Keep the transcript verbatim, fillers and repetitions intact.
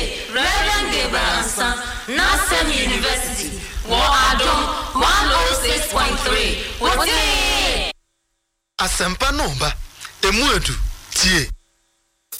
Reverend Gabriel Ansan, Nasem University, Wadom one oh six point three. What's it? Asempa nomba, emuedu, tie.